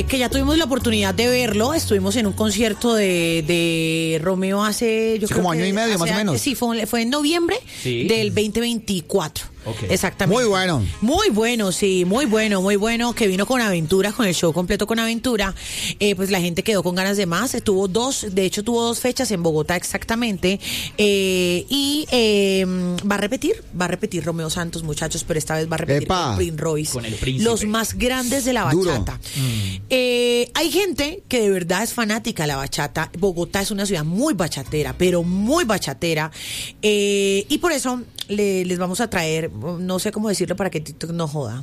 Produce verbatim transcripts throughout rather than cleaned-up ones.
que ya tuvimos la oportunidad de verlo. Estuvimos en un concierto de, de Romeo hace... Yo sí, creo como que año y medio, más o menos. Sí, fue, fue en noviembre sí. del veinte veinticuatro. Okay. Exactamente. Muy bueno. Muy bueno, sí, muy bueno, muy bueno. Que vino con Aventura, con el show completo con Aventura. Eh, pues la gente quedó con ganas de más. Tuvo dos, de hecho tuvo dos fechas en Bogotá exactamente. Eh, y eh, va a repetir, va a repetir Romeo Santos, muchachos, pero esta vez va a repetir Epa. con Prince Royce. Con el príncipe. Los más grandes de la bachata. Mm. Eh, hay gente que de verdad es fanática de la bachata. Bogotá es una ciudad muy bachatera, pero muy bachatera. Eh, y por eso le, les vamos a traer, no sé cómo decirlo para que TikTok no joda.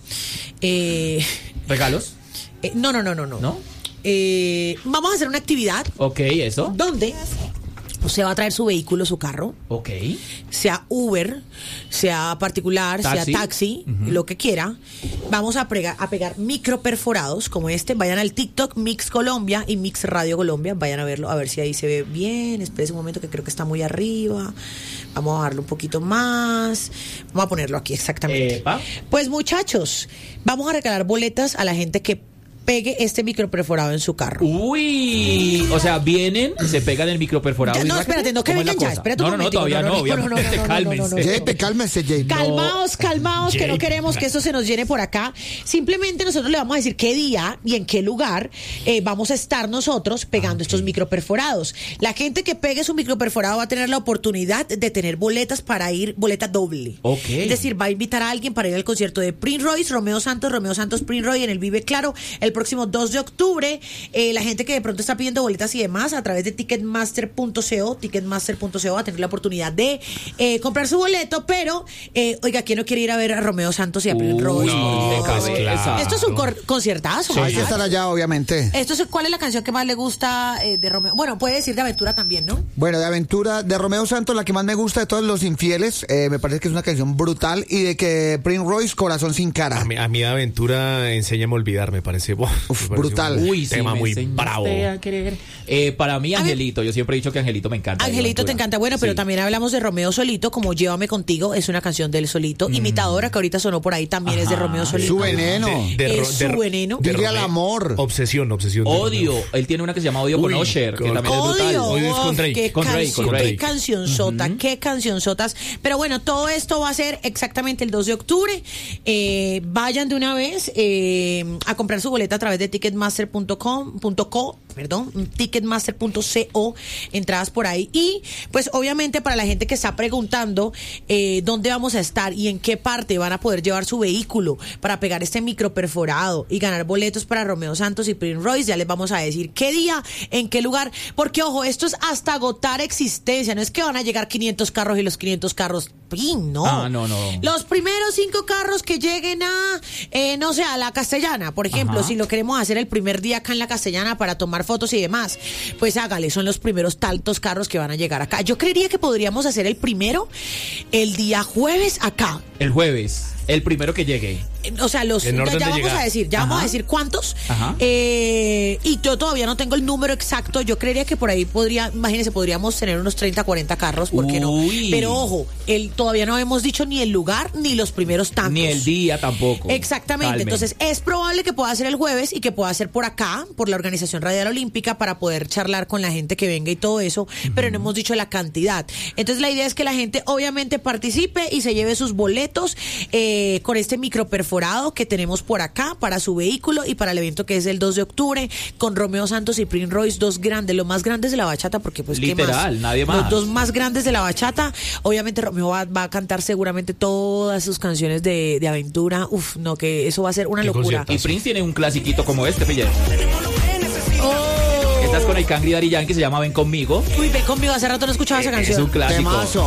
Eh, ¿Regalos? Eh, no, no, no, no, no. ¿No? Eh, vamos a hacer una actividad. Ok, eso. ¿Dónde? Usted va a traer su vehículo, su carro. Ok. Sea Uber, sea particular, Taxi. sea taxi, uh-huh. lo que quiera. Vamos a, prega, a pegar micro perforados como este. Vayan al TikTok Mix Colombia y Mix Radio Colombia. Vayan a verlo, a ver si ahí se ve bien. Espérese un momento que creo que está muy arriba. Vamos a bajarlo un poquito más. Vamos a ponerlo aquí exactamente. Epa. Pues muchachos, vamos a regalar boletas a la gente que pegue este microperforado en su carro. Uy, o sea, vienen, se pegan el microperforado. Ya, no, espérate, no que vengan ya, espérate un no, no, no, momentico. todavía no, no, no, obviamente, no, no, no, cálmense. Jay, cálmense, Jay. Calmaos, calmaos, Jay. que no queremos que esto se nos llene por acá. Simplemente nosotros le vamos a decir qué día y en qué lugar eh, vamos a estar nosotros pegando okay. estos microperforados. La gente que pegue su microperforado va a tener la oportunidad de tener boletas para ir, boleta doble. Okay. Es decir, va a invitar a alguien para ir al concierto de Prince Royce, Romeo Santos, Romeo Santos, Prince Royce en el Vive Claro el próximo dos de octubre. octubre, eh, la gente que de pronto está pidiendo boletas y demás a través de ticketmaster punto co, ticketmaster punto co va a tener la oportunidad de eh, comprar su boleto, pero eh, oiga, ¿quién no quiere ir a ver a Romeo Santos y a Prince Royce? No, de cabeza. Esto es un cor- conciertazo. Sí, hay que estar allá, obviamente. Esto es, ¿cuál es la canción que más le gusta eh, de Romeo? Bueno, puede decir de Aventura también, ¿no? Bueno, de Aventura, de Romeo Santos, la que más me gusta de todos los infieles, eh, me parece que es una canción brutal, y de que Prince Royce, Corazón sin cara. A mí, a mí de Aventura, Enséñame a olvidar, me parece, wow, Uf, me parece brutal. un Uy, sí, tema me muy enseñaste bravo. a querer. Eh, para mí, A mí- Angelito, yo siempre he dicho que Angelito me encanta. Angelito te encanta, bueno, pero Sí. también hablamos de Romeo Solito, como Llévame Contigo, es una canción del Solito. Imitadora, que ahorita sonó por ahí, también es de Ajá. Romeo Solito. Su veneno. De- Es su Ro- veneno. de Dile al Romeo. amor. Obsesión, obsesión. de Odio. Romeo. Él tiene una que se llama Odio con Uy, Usher, que con- también es brutal. Odio, Odio es con uf, Drake. qué Con Drake, canción, con Drake. qué cancionzota, qué cancionzotas. Pero bueno, todo esto va a ser exactamente el dos de octubre. Eh, vayan de una vez eh, a comprar su boleta a través de ticketmaster punto com, punto co, perdón, ticketmaster punto co, entradas por ahí. Y pues obviamente para la gente que está preguntando eh, dónde vamos a estar y en qué parte van a poder llevar su vehículo para pegar este micro perforado y ganar boletos para Romeo Santos y Prince Royce, ya les vamos a decir qué día, en qué lugar, porque ojo, esto es hasta agotar existencia, no es que van a llegar quinientos carros y los quinientos carros, ¡pin! no. Ah, no, no. Los primeros cinco carros que lleguen a, eh, no sé, a la Castellana, por ejemplo, Ajá. si lo queremos hacer el primer día acá en la Castellana para tomar fotos y demás, pues hágale, son los primeros tantos carros que van a llegar acá. Yo creería que podríamos hacer el primero el día jueves acá. El jueves, el primero que llegue. Eh, O sea, los En ya, orden ya de vamos llegada. a decir, ya Ajá. vamos a decir cuántos. Ajá. Eh, y yo todavía no tengo el número exacto. Yo creería que por ahí podría, imagínense, podríamos tener unos treinta, cuarenta carros, ¿por qué no? Uy. Pero ojo, el, todavía no hemos dicho ni el lugar ni los primeros tantos. Ni el día tampoco. Exactamente, Calmen. entonces es probable que pueda ser el jueves y que pueda ser por acá, por la Organización Radial Olímpica, para poder charlar con la gente que venga y todo eso, pero no hemos dicho la cantidad. Entonces la idea es que la gente obviamente participe y se lleve sus boletos eh, con este micro perforado que tenemos por acá para su vehículo y para el evento que es el dos de octubre con Romeo Santos y Prince Royce, dos grandes, los más grandes de la bachata, porque pues ¿qué más? Literal, nadie más. Los dos más grandes de la bachata. Obviamente Romeo va, va a cantar seguramente todas sus canciones de, de aventura. Uf, no, que eso va a ser una Qué locura. concierto. Y Prince tiene un clasiquito como este, pille. Estás con el Cangri Daddy Yankee, que se llama Ven Conmigo. Uy, ven conmigo, hace rato no escuchaba esa Es canción. un clásico. Temazo.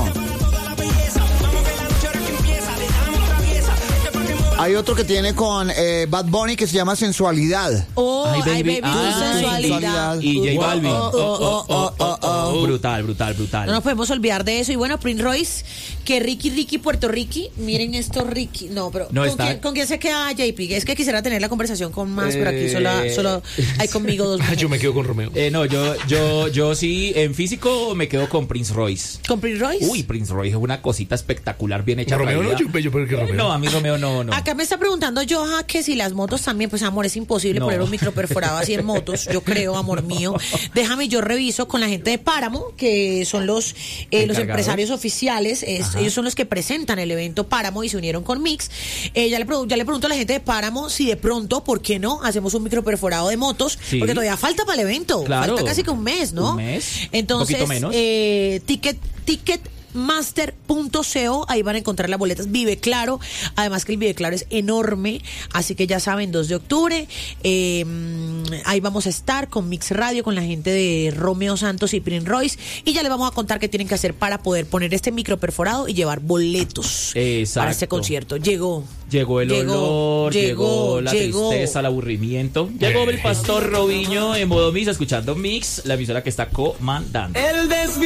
Hay otro que tiene con eh, Bad Bunny que se llama Sensualidad. Oh, Ay, ay, baby. baby, tu Ah, sensualidad. Y J Oh, Balvin. oh, oh, oh, oh, oh. Brutal, brutal, brutal. No nos podemos olvidar de eso. Y bueno, Prince Royce, que Ricky, Ricky, Puerto Ricky. Miren esto, Ricky. No, pero No ¿con, está. quién, ¿con quién se queda J P? Es que quisiera tener la conversación con más, pero aquí Eh, solo, solo hay conmigo dos Ah, mujeres. yo me quedo con Romeo. Eh, no, yo, yo, yo sí, en físico me quedo con Prince Royce. ¿Con Prince Royce? Uy, Prince Royce es una cosita espectacular, bien hecha. Romeo no, traída. yo, yo creo que Romeo. No, a mí Romeo no, no. ¿A Acá me está preguntando Joja que si las motos también, pues amor, es imposible No. poner un micro perforado así en motos, yo creo, amor mío. Déjame, yo reviso con la gente de Páramo, que son los, eh, los Encargados. empresarios oficiales, es- ellos son los que presentan el evento Páramo y se unieron con Mix. Eh, ya, le pregun- ya le pregunto a la gente de Páramo si de pronto, ¿por qué no? Hacemos un micro perforado de motos, Sí. porque todavía falta para el evento, Claro. falta casi que un mes, ¿no? Un mes, Entonces, un poquito menos. eh, ticket, ticket master punto co, ahí van a encontrar las boletas. Vive Claro, además que el Vive Claro es enorme, así que ya saben, dos de octubre, eh, ahí vamos a estar con Mix Radio, con la gente de Romeo Santos y Prince Royce, y ya les vamos a contar qué tienen que hacer para poder poner este micro perforado y llevar boletos Exacto. para este concierto. Llegó. Llegó el olor, llegó, la llegó. tristeza, el aburrimiento. Llegó el pastor Robinho en modo misa, escuchando Mix, la emisora que está comandando. El desvío.